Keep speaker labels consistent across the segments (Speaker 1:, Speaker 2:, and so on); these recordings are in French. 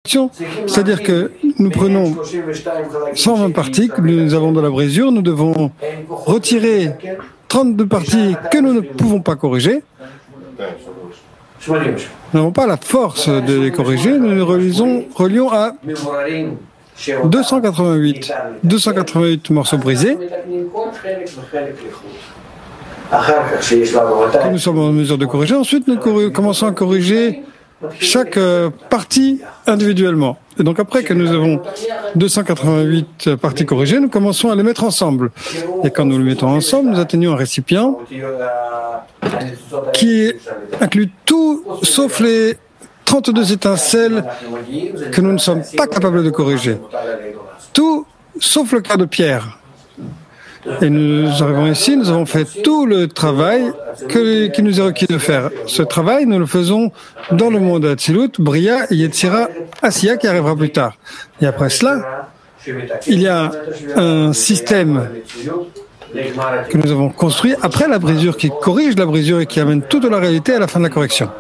Speaker 1: correction, c'est-à-dire que nous prenons 120 parties que nous avons dans la brisure, nous devons retirer 32 parties que nous ne pouvons pas corriger. Nous n'avons pas la force de les corriger, nous les relions à 288 morceaux brisés que nous sommes en mesure de corriger. Ensuite, nous commençons à corriger chaque partie individuellement. Et donc après que nous avons 288 parties corrigées, nous commençons à les mettre ensemble. Et quand nous les mettons ensemble, nous atteignons un récipient qui inclut tout sauf les 32 étincelles que nous ne sommes pas capables de corriger. Tout sauf le cas de Pierre. Et nous arrivons ici, nous avons fait tout le travail qui nous est requis de faire. Ce travail, nous le faisons dans le monde d'Atsilut, Bria, Yetzira, Asiya qui arrivera plus tard. Et après cela, il y a un système que nous avons construit après la brisure, qui corrige la brisure et qui amène toute la réalité à la fin de la correction.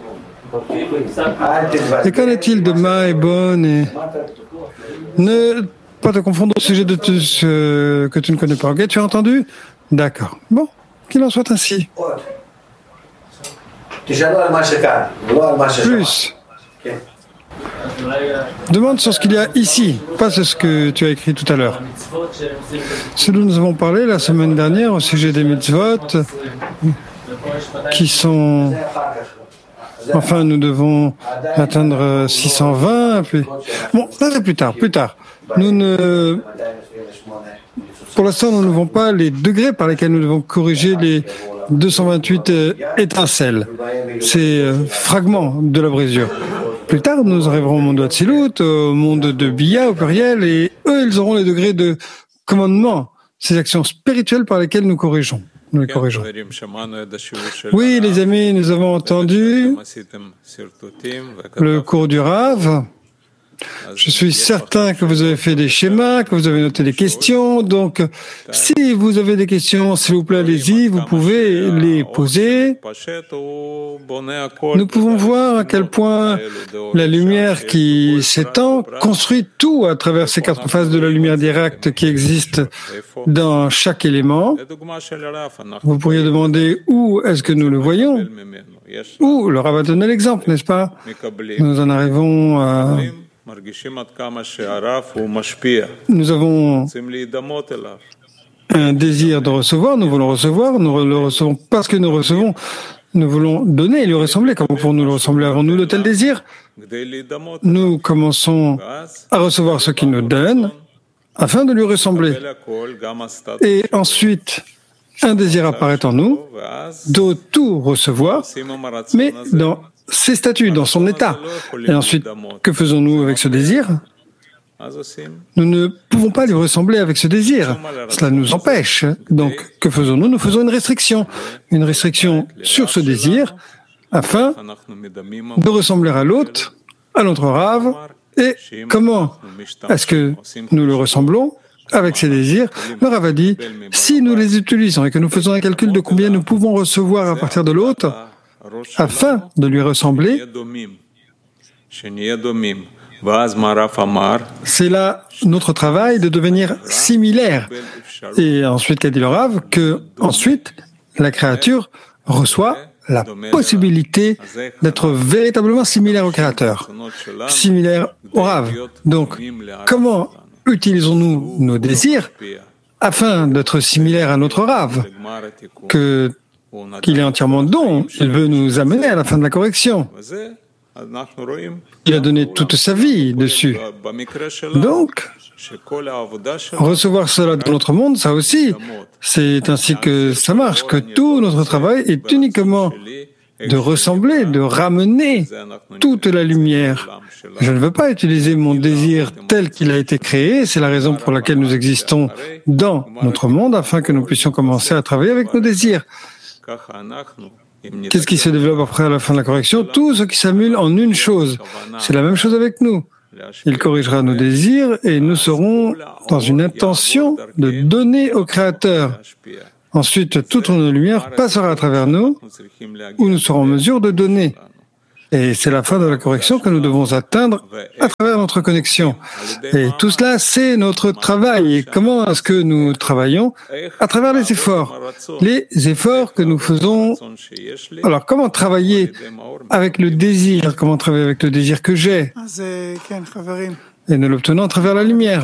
Speaker 1: Et qu'en est-il de Ma et Bon et... Ne pas te confondre au sujet de ce que tu ne connais pas. Ok, tu as entendu? D'accord. Bon, qu'il en soit ainsi. Plus. Demande sur ce qu'il y a ici, pas sur ce que tu as écrit tout à l'heure. Ce dont nous avons parlé la semaine dernière au sujet des mitzvot, qui sont... Enfin, nous devons atteindre 620, puis... Bon, ça c'est plus tard. Pour l'instant, nous n'avons pas les degrés par lesquels nous devons corriger les 228 étincelles, ces fragments de la brisure. Plus tard, nous arriverons au monde d'Atsilut, au monde de Bia, au pluriel, et eux, ils auront les degrés de commandement, ces actions spirituelles par lesquelles nous corrigeons. Nous les corrigeons. Oui, les amis, nous avons entendu le cours du Rav. Je suis certain que vous avez fait des schémas, que vous avez noté des questions. Donc, si vous avez des questions, s'il vous plaît, allez-y, vous pouvez les poser. Nous pouvons voir à quel point la lumière qui s'étend construit tout à travers ces quatre phases de la lumière directe qui existent dans chaque élément. Vous pourriez demander où est-ce que nous le voyons? Où le Rav a donné l'exemple, n'est-ce pas? Nous en arrivons à... Nous avons un désir de recevoir, nous voulons recevoir, nous le recevons parce que nous recevons, nous voulons donner et lui ressembler. Comment pouvons-nous le ressembler? Avons-nous de tels désirs? Nous commençons à recevoir ce qu'il nous donne afin de lui ressembler. Et ensuite, un désir apparaît en nous de tout recevoir, mais dans ses statuts, dans son état. Et ensuite, que faisons-nous avec ce désir? Nous ne pouvons pas lui ressembler avec ce désir. Cela nous empêche. Donc, que faisons-nous? Nous faisons une restriction sur ce désir afin de ressembler à l'autre, à notre Rav. Et comment est-ce que nous le ressemblons? Avec ces désirs, le Rav a dit, si nous les utilisons et que nous faisons un calcul de combien nous pouvons recevoir à partir de l'autre, afin de lui ressembler, c'est là notre travail de devenir similaire. Et ensuite, qu'a dit le Rav, que ensuite la créature reçoit la possibilité d'être véritablement similaire au Créateur, similaire au Rav. Donc, comment utilisons-nous nos désirs afin d'être similaires à notre Rav, qu'il est entièrement don, il veut nous amener à la fin de la correction. Il a donné toute sa vie dessus. Donc, recevoir cela dans notre monde, ça aussi, c'est ainsi que ça marche, que tout notre travail est uniquement de ressembler, de ramener toute la lumière. Je ne veux pas utiliser mon désir tel qu'il a été créé, c'est la raison pour laquelle nous existons dans notre monde, afin que nous puissions commencer à travailler avec nos désirs. Qu'est-ce qui se développe après à la fin de la correction? Tout ce qui s'annule en une chose. C'est la même chose avec nous. Il corrigera nos désirs et nous serons dans une intention de donner au Créateur. Ensuite, toute notre lumière passera à travers nous, où nous serons en mesure de donner. Et c'est la fin de la correction que nous devons atteindre à travers notre connexion. Et tout cela, c'est notre travail. Et comment est-ce que nous travaillons? À travers les efforts. Les efforts que nous faisons. Alors, comment travailler avec le désir? Comment travailler avec le désir que j'ai? Et nous l'obtenons à travers la lumière.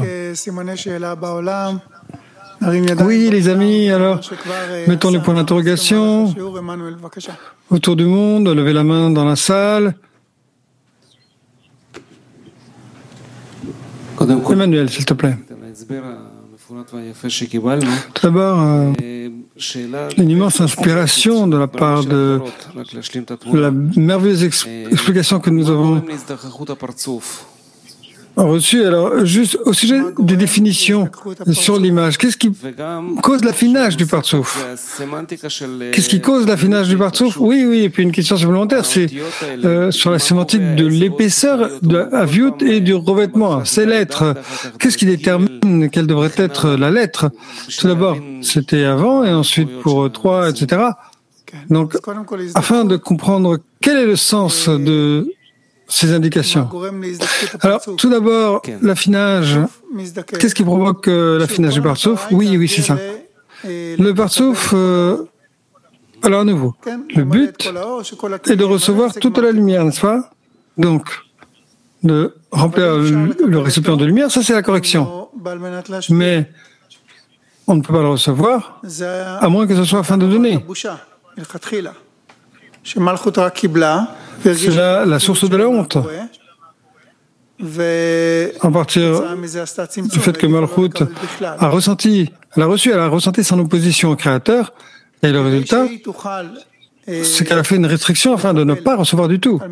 Speaker 1: Oui, les amis, alors, mettons les points d'interrogation autour du monde, levez la main dans la salle. Emmanuel, s'il te plaît. Tout d'abord, une immense inspiration de la part de la merveilleuse explication que nous avons reçu. Alors, juste au sujet des définitions sur l'image, qu'est-ce qui cause l'affinage du Partsouf? Qu'est-ce qui cause l'affinage du Partsouf? Oui, et puis une question supplémentaire, c'est sur la sémantique de l'épaisseur de Aviut et du revêtement. Ces lettres, qu'est-ce qui détermine quelle devrait être la lettre? Tout d'abord, c'était avant, et ensuite pour 3, etc. Donc, afin de comprendre quel est le sens de ces indications. Alors, tout d'abord, l'affinage. Qu'est-ce qui provoque l'affinage du Partsouf? Oui, c'est ça. Le Partsouf, alors à nouveau, le but est de recevoir toute la lumière, n'est-ce pas? Donc, de remplir le récipient de lumière, ça c'est la correction. Mais on ne peut pas le recevoir à moins que ce soit afin de donner. C'est la source de la honte. À partir du fait que Malchut a ressenti son opposition au Créateur, et le résultat, c'est qu'elle a fait une restriction afin de ne pas recevoir du tout. Pour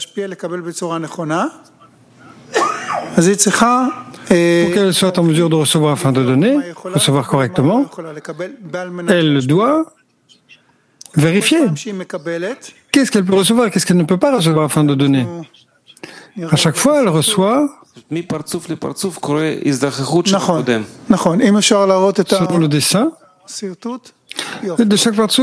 Speaker 1: qu'elle soit en mesure de recevoir afin de donner, recevoir correctement, elle doit vérifier qu'est-ce qu'elle peut recevoir et qu'est-ce qu'elle ne peut pas recevoir afin de donner. À chaque fois, elle reçoit selon le dessin de chaque Partsouf.